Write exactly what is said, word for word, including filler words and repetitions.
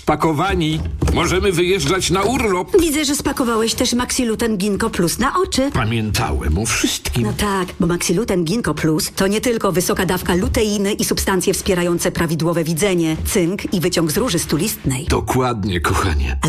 Spakowani. Możemy wyjeżdżać na urlop. Widzę, że spakowałeś też Maxiluten Ginkgo Plus na oczy. Pamiętałem o wszystkim. No tak, bo Maxiluten Ginkgo Plus to nie tylko wysoka dawka luteiny i substancje wspierające prawidłowe widzenie, cynk i wyciąg z róży stulistnej. Dokładnie, kochanie.